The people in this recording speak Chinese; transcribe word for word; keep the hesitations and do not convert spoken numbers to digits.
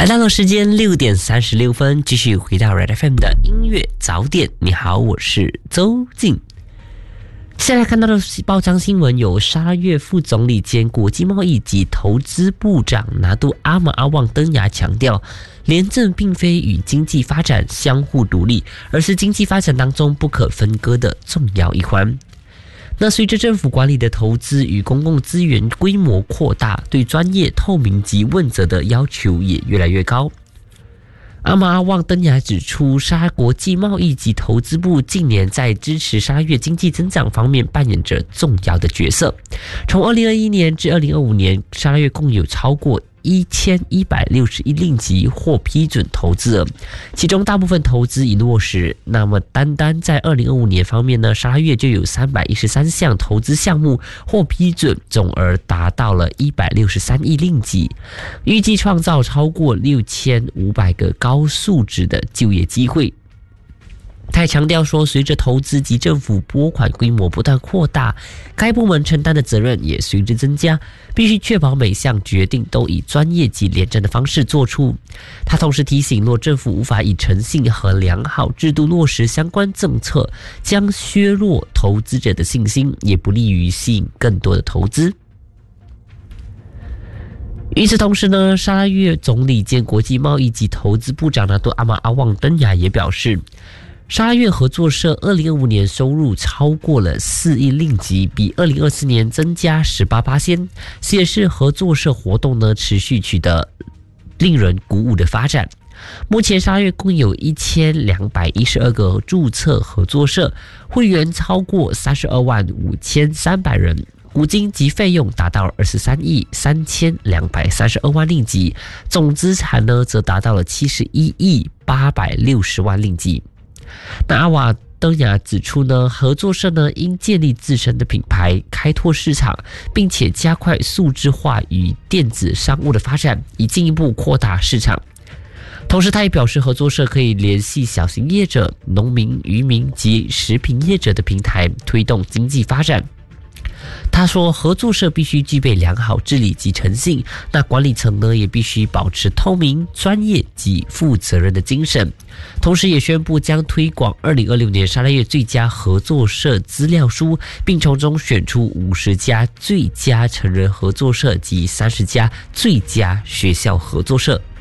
来到了时间六点三十六分，继续回到 Red F M 的音乐早点。你好，我是周静。现在看到的报章新闻有沙拉越副总理兼国际贸易及投资部长拿督阿马阿旺登雅强调，廉政并非与经济发展相互独立，而是经济发展当中不可分割的重要一环。那随着政府管理的投资与公共资源规模扩大，对专业、透明及问责的要求也越来越高。阿马阿旺登雅指出，沙拉国际贸易及投资部近年在支持沙拉越经济增长方面扮演着重要的角色。从二零二一年至二零二五年，沙拉越共有超过一千一百六十一令吉获批准投资额，其中大部分投资已落实。那么单单在二零二五年方面呢，沙拉越就有三百一十三项投资项目获批准，总额达到了一百六十三亿令吉，预计创造超过六千五百个高素质的就业机会。他还强调说，随着投资及政府拨款规模不断扩大，该部门承担的责任也随之增加，必须确保每项决定都以专业及廉政的方式做出。他同时提醒，若政府无法以诚信和良好制度落实相关政策，将削弱投资者的信心，也不利于吸引更多的投资。与此同时呢，沙拉越总理兼国际贸易及投资部长拿督阿马阿旺登雅也表示，沙拉越合作社二零二五年收入超过了四亿令吉，比二零二四年增加 百分之十八， 这也是合作社活动呢持续取得令人鼓舞的发展。目前沙拉越共有一千两百一十二个注册合作社，会员超过三十二万五千三百人，股金及费用达到二十三亿三千两百三十二万令吉，总资产呢则达到了七十一亿八百六十万令吉。那阿瓦登雅指出呢，合作社呢应建立自身的品牌，开拓市场，并且加快数字化与电子商务的发展，以进一步扩大市场。同时他也表示，合作社可以联系小型业者、农民、渔民及食品业者的平台，推动经济发展。他说，合作社必须具备良好治理及诚信，那管理层呢也必须保持透明、专业及负责任的精神。同时也宣布将推广二零二六年沙拉越最佳合作社资料书，并从中选出五十家最佳成人合作社及三十家最佳学校合作社。